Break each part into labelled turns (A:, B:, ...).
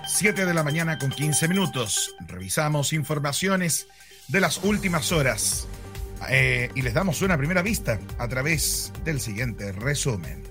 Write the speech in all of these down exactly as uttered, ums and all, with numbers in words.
A: siete de la mañana con quince minutos. Revisamos informaciones de las últimas horas eh, y les damos una primera vista a través del siguiente resumen.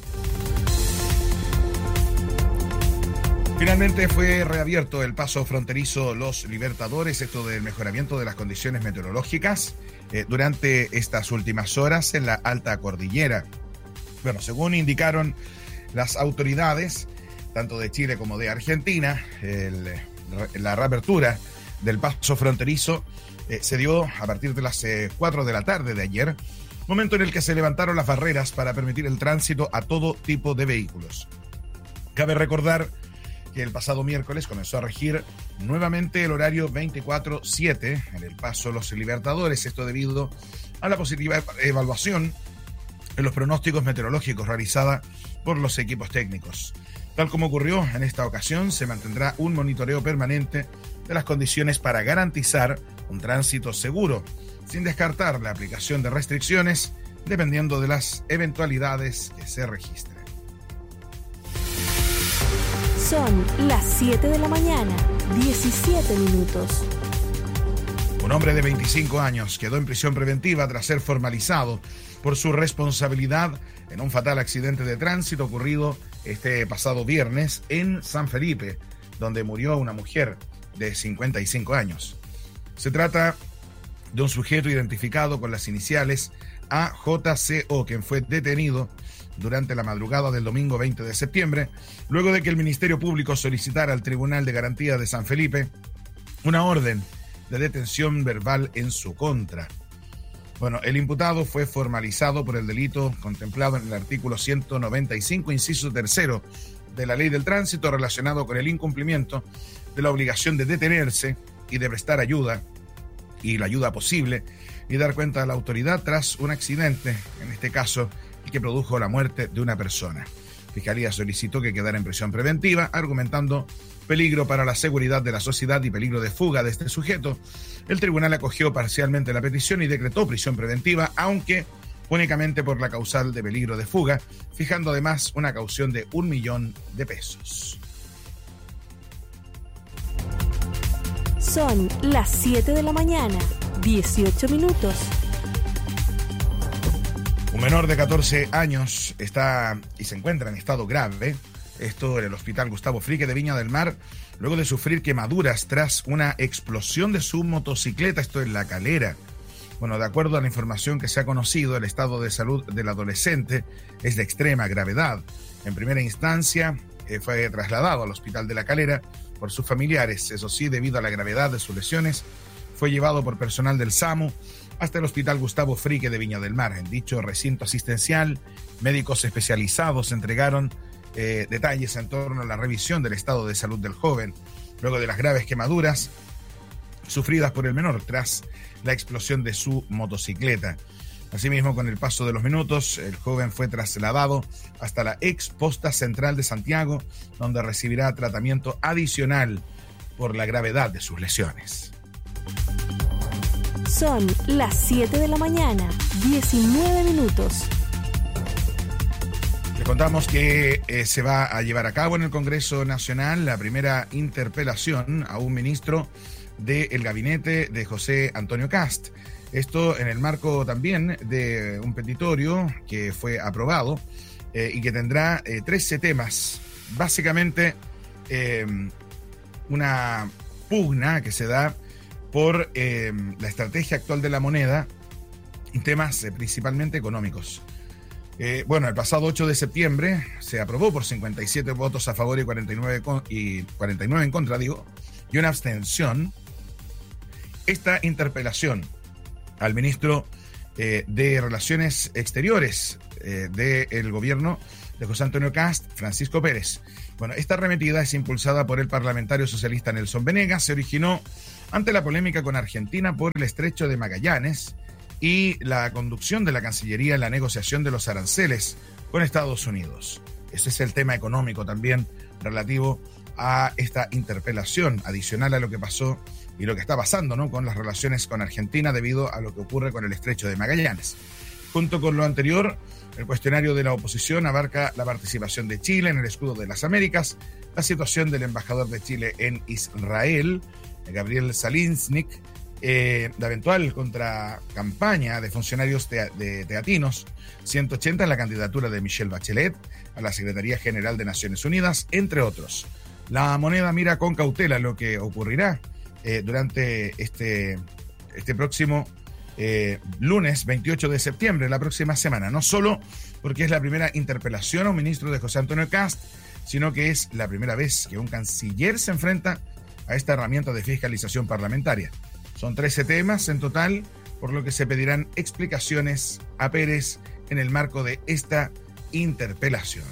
A: Finalmente fue reabierto el paso fronterizo Los Libertadores, esto del mejoramiento de las condiciones meteorológicas eh, durante estas últimas horas en la alta cordillera. Bueno, según indicaron las autoridades, tanto de Chile como de Argentina, el, la reapertura del paso fronterizo eh, se dio a partir de las eh, cuatro de la tarde de ayer, momento en el que se levantaron las barreras para permitir el tránsito a todo tipo de vehículos. Cabe recordar que el pasado miércoles comenzó a regir nuevamente el horario veinticuatro siete en el paso Los Libertadores, esto debido a la positiva evaluación en los pronósticos meteorológicos realizada por los equipos técnicos. Tal como ocurrió en esta ocasión, se mantendrá un monitoreo permanente de las condiciones para garantizar un tránsito seguro, sin descartar la aplicación de restricciones dependiendo de las eventualidades que se registren.
B: Son las siete de la mañana, diecisiete minutos.
A: Un hombre de veinticinco años quedó en prisión preventiva tras ser formalizado por su responsabilidad en un fatal accidente de tránsito ocurrido este pasado viernes en San Felipe, donde murió una mujer de cincuenta y cinco años. Se trata de un sujeto identificado con las iniciales A J C O, quien fue detenido durante la madrugada del domingo veinte de septiembre, luego de que el Ministerio Público solicitara al Tribunal de Garantía de San Felipe una orden de detención verbal en su contra. Bueno, el imputado fue formalizado por el delito contemplado en el artículo ciento noventa y cinco, inciso tercero de la Ley del Tránsito, relacionado con el incumplimiento de la obligación de detenerse y de prestar ayuda, y la ayuda posible, y dar cuenta a la autoridad tras un accidente, en este caso, el que produjo la muerte de una persona. Fiscalía solicitó que quedara en prisión preventiva, argumentando peligro para la seguridad de la sociedad y peligro de fuga de este sujeto. El tribunal acogió parcialmente la petición y decretó prisión preventiva, aunque únicamente por la causal de peligro de fuga, fijando además una caución de un millón de pesos.
B: Son las siete de la mañana, dieciocho minutos.
A: Un menor de catorce años está y se encuentra en estado grave, esto en el Hospital Gustavo Fricke de Viña del Mar, luego de sufrir quemaduras tras una explosión de su motocicleta, esto en La Calera. Bueno, de acuerdo a la información que se ha conocido, el estado de salud del adolescente es de extrema gravedad. En primera instancia, eh, fue trasladado al Hospital de La Calera por sus familiares. Eso sí, debido a la gravedad de sus lesiones, fue llevado por personal del SAMU hasta el Hospital Gustavo Fricke de Viña del Mar. En dicho recinto asistencial, médicos especializados entregaron eh, detalles en torno a la revisión del estado de salud del joven, luego de las graves quemaduras sufridas por el menor tras la explosión de su motocicleta. Asimismo, con el paso de los minutos, el joven fue trasladado hasta la ex posta central de Santiago, donde recibirá tratamiento adicional por la gravedad de sus lesiones.
B: Son las siete de la mañana, diecinueve minutos.
A: Les contamos que eh, se va a llevar a cabo en el Congreso Nacional la primera interpelación a un ministro del gabinete de José Antonio Kast. Esto en el marco también de un petitorio que fue aprobado eh, y que tendrá eh, trece temas. Básicamente, eh, una pugna que se da por eh, la estrategia actual de la moneda en temas eh, principalmente económicos. Eh, bueno, el pasado ocho de septiembre se aprobó por cincuenta y siete votos a favor y cuarenta y nueve, con, y cuarenta y nueve en contra, digo, y una abstención, esta interpelación al ministro eh, de Relaciones Exteriores eh, del gobierno de José Antonio Kast, Francisco Pérez. Bueno, esta arremetida es impulsada por el parlamentario socialista Nelson Venegas, se originó ante la polémica con Argentina por el estrecho de Magallanes y la conducción de la Cancillería en la negociación de los aranceles con Estados Unidos. Ese es el tema económico también relativo a esta interpelación, adicional a lo que pasó y lo que está pasando, ¿no?, con las relaciones con Argentina debido a lo que ocurre con el estrecho de Magallanes. Junto con lo anterior, el cuestionario de la oposición abarca la participación de Chile en el Escudo de las Américas, la situación del embajador de Chile en Israel, Gabriel Salinsnik, eh, la eventual contracampaña de funcionarios te- de teatinos, ciento ochenta en la candidatura de Michelle Bachelet a la Secretaría General de Naciones Unidas, entre otros. La moneda mira con cautela lo que ocurrirá eh, durante este, este próximo eh, lunes veintiocho de septiembre, la próxima semana. No solo porque es la primera interpelación a un ministro de José Antonio Kast, sino que es la primera vez que un canciller se enfrenta a esta herramienta de fiscalización parlamentaria. Son trece temas en total, por lo que se pedirán explicaciones a Pérez en el marco de esta interpelación.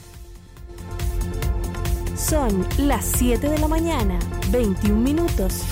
B: Son las siete de la mañana, veintiún minutos.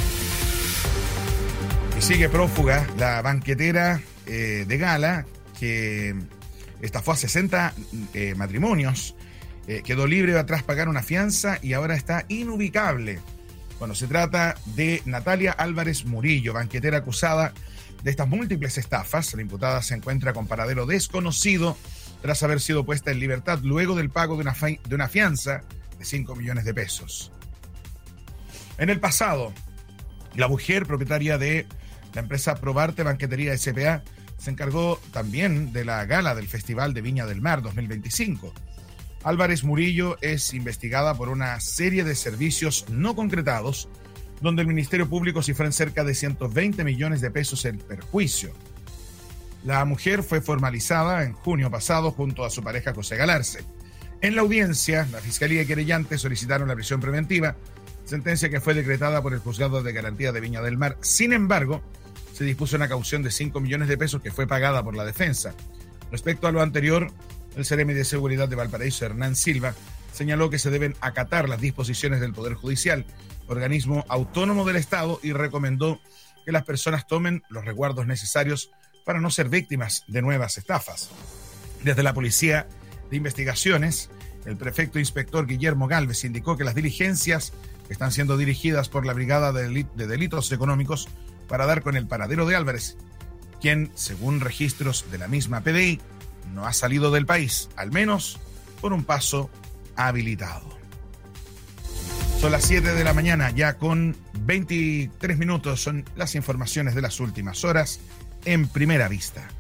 A: Y sigue prófuga la banquetera eh, de Gala, que estafó a sesenta eh, matrimonios, eh, quedó libre tras pagar una fianza y ahora está inubicable. Bueno, se trata de Natalia Álvarez Murillo, banquetera acusada de estas múltiples estafas. La imputada se encuentra con paradero desconocido tras haber sido puesta en libertad luego del pago de una, fi- de una fianza de cinco millones de pesos. En el pasado, la mujer propietaria de la empresa Probarte Banquetería S P A se encargó también de la gala del Festival de Viña del Mar dos mil veinticinco. Álvarez Murillo es investigada por una serie de servicios no concretados, donde el Ministerio Público cifró en cerca de ciento veinte millones de pesos el perjuicio. La mujer fue formalizada en junio pasado junto a su pareja José Galarce. En la audiencia, la Fiscalía y querellantes solicitaron la prisión preventiva, sentencia que fue decretada por el Juzgado de Garantía de Viña del Mar. Sin embargo, se dispuso una caución de cinco millones de pesos que fue pagada por la defensa. Respecto a lo anterior, el Seremi de Seguridad de Valparaíso, Hernán Silva, señaló que se deben acatar las disposiciones del Poder Judicial, organismo autónomo del Estado, y recomendó que las personas tomen los resguardos necesarios para no ser víctimas de nuevas estafas. Desde la Policía de Investigaciones, el prefecto inspector Guillermo Gálvez indicó que las diligencias están siendo dirigidas por la Brigada de, Delit- de Delitos Económicos para dar con el paradero de Álvarez, quien, según registros de la misma P D I, no ha salido del país, al menos por un paso habilitado. Son las siete de la mañana, ya con veintitrés minutos, son las informaciones de las últimas horas en Primera Vista.